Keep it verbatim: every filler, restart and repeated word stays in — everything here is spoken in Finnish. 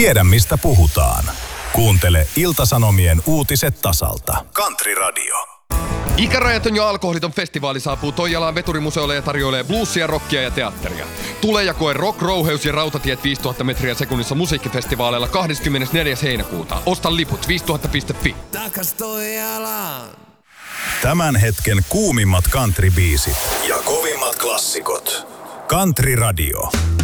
Tiedä mistä puhutaan. Kuuntele Ilta-Sanomien uutiset tasalta. Country Radio. Ikärajaton ja alkoholiton festivaali saapuu Toijalaan veturimuseolle ja tarjoilee bluesia, rockia ja teatteria. Tule ja koe Rock, Rouheus ja Rautatiet viisituhatta metriä sekunnissa musiikkifestivaaleilla kahdeskymmenesneljäs heinäkuuta. Osta liput viisituhatta piste fi. Takas Toijalaan. Tämän hetken kuumimmat country-biisit ja kovimmat klassikot. Country Radio.